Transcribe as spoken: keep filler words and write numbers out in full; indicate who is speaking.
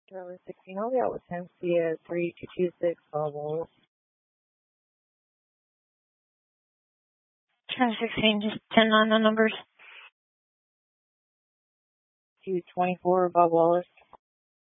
Speaker 1: Charlie sixteen, I'll be out with him. See you three two two six, Bob Wallace.
Speaker 2: Charlie sixteen, just ten on the numbers.
Speaker 1: two twenty-four, Bob Wallace.